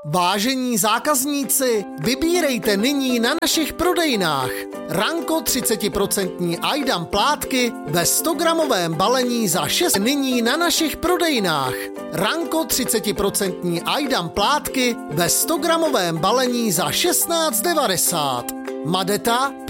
Vážení zákazníci, vybírejte nyní na našich prodejnách Ranko 30% Aidam plátky ve 100-gramovém balení za 6. Nyní na našich prodejnách Ranko 30% Aidam plátky ve 100-gramovém balení za 16,90. Madeta